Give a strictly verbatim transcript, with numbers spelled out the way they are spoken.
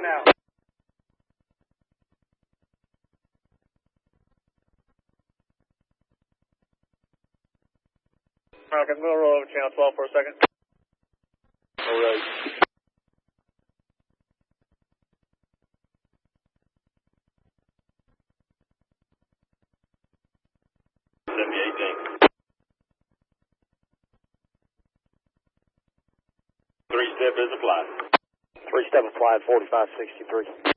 now. American, I'm going to roll over channel twelve for a second. All right. seventy eighteen. Three step is applied. Three step applied, forty-five sixty-three.